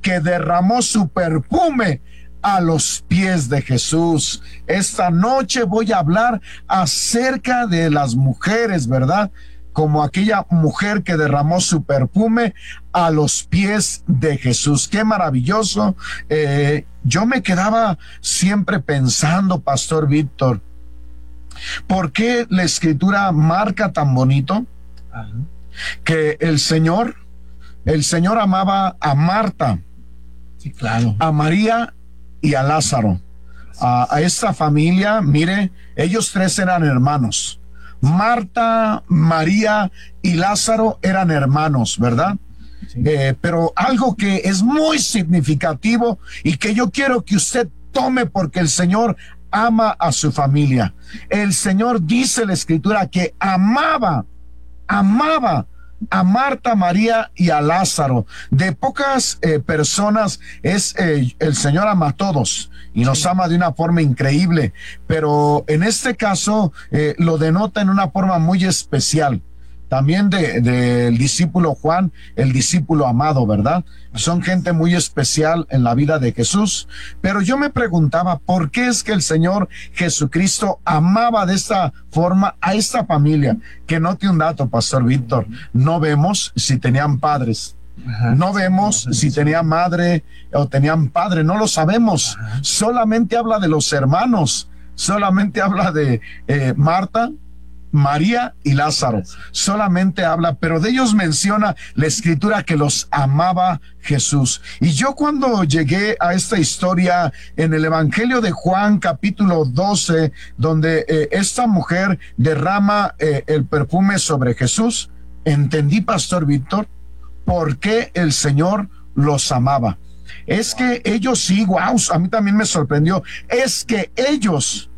que derramó su perfume a los pies de Jesús. Esta noche voy a hablar acerca de las mujeres, ¿verdad? Como aquella mujer que derramó su perfume a los pies de Jesús. Qué maravilloso. Yo me quedaba siempre pensando, Pastor Víctor, ¿por qué la Escritura marca tan bonito que el Señor amaba a Marta, sí, claro, a María y a Lázaro? A esta familia, mire, ellos tres eran hermanos. Marta, María y Lázaro eran hermanos, ¿verdad? sí. Pero algo que es muy significativo y que yo quiero que usted tome, porque el Señor ama a su familia. El Señor, dice la Escritura, que amaba a Marta, María y a Lázaro. De pocas personas el Señor ama a todos y nos ama de una forma increíble, pero en este caso lo denota en una forma muy especial. También del discípulo Juan, el discípulo amado, ¿verdad? Son gente muy especial en la vida de Jesús. Pero yo me preguntaba, ¿por qué es que el Señor Jesucristo amaba de esta forma a esta familia? Que note un dato, Pastor Víctor, no vemos si tenían padres. No vemos si tenían madre o tenían padre, no lo sabemos. Solamente habla de los hermanos, solamente habla de Marta, María y Lázaro, solamente habla, pero de ellos menciona la Escritura que los amaba Jesús. Y yo, cuando llegué a esta historia en el Evangelio de Juan, capítulo 12, donde esta mujer derrama el perfume sobre Jesús, entendí, Pastor Víctor, por qué el Señor los amaba. Es que ellos, sí, wow, a mí también me sorprendió, es que ellos,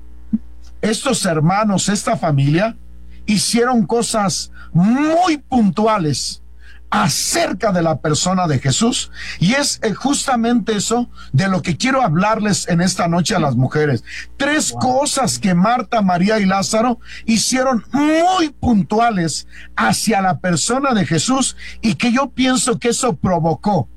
estos hermanos, esta familia, hicieron cosas muy puntuales acerca de la persona de Jesús, y es justamente eso de lo que quiero hablarles en esta noche a las mujeres. Tres cosas que Marta, María y Lázaro hicieron muy puntuales hacia la persona de Jesús, y que yo pienso que eso provocó,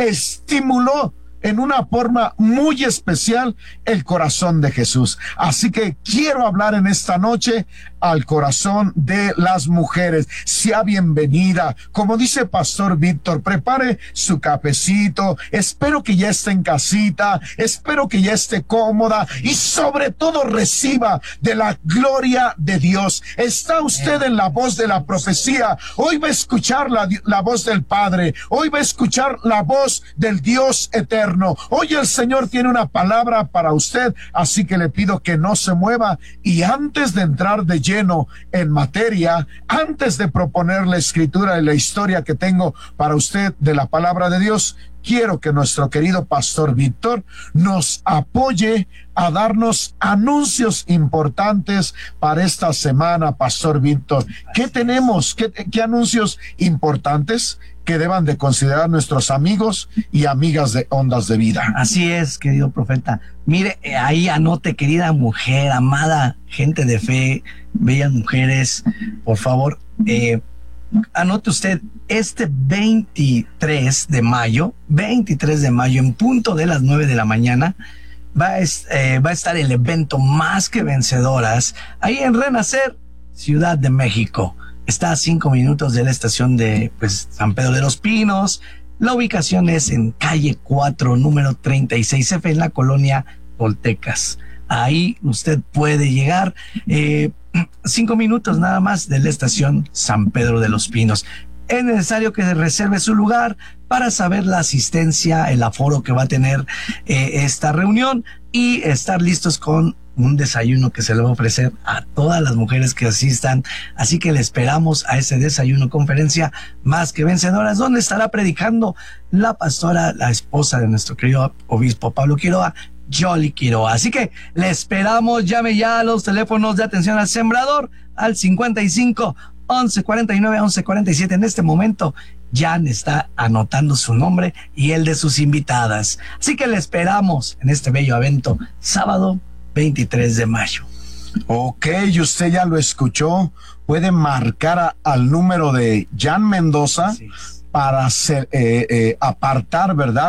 estimuló en una forma muy especial el corazón de Jesús. Así que quiero hablar en esta noche al corazón de las mujeres. Sea bienvenida. Como dice Pastor Víctor, prepare su cafecito. Espero que ya esté en casita. Espero que ya esté cómoda y sobre todo reciba de la gloria de Dios. Está usted en la voz de la profecía. Hoy va a escuchar la voz del Padre. Hoy va a escuchar la voz del Dios eterno. Hoy el Señor tiene una palabra para usted, así que le pido que no se mueva. Y antes de entrar de lleno en materia, antes de proponer la escritura y la historia que tengo para usted de la palabra de Dios, quiero que nuestro querido Pastor Víctor nos apoye a darnos anuncios importantes para esta semana. Pastor Víctor, ¿qué tenemos? ¿Qué anuncios importantes que deban de considerar nuestros amigos y amigas de Ondas de Vida? Así es, querido profeta. Mire, ahí anote, querida mujer, amada gente de fe, bellas mujeres, por favor, anote usted, este 23 de mayo, en punto de las 9 de la mañana, va a estar el evento Más que Vencedoras, ahí en Renacer, Ciudad de México. Está a 5 minutos de la estación de San Pedro de los Pinos. La ubicación es en calle 4, número 36F, en la colonia Toltecas. Ahí usted puede llegar, 5 minutos nada más de la estación San Pedro de los Pinos. Es necesario que reserve su lugar para saber la asistencia, el aforo que va a tener esta reunión, y estar listos con un desayuno que se le va a ofrecer a todas las mujeres que asistan. Así que le esperamos a ese desayuno conferencia Más que Vencedoras, donde estará predicando la pastora, la esposa de nuestro querido obispo Pablo Quiroa, Yoli Quiroa. Así que le esperamos. Llame ya a los teléfonos de atención al sembrador al 55 11 49 11 47. En este momento Jan está anotando su nombre y el de sus invitadas. Así que le esperamos en este bello evento, sábado 23 de mayo. Ok, y usted ya lo escuchó. Puede marcar al número de Jan Mendoza para apartar, ¿verdad?,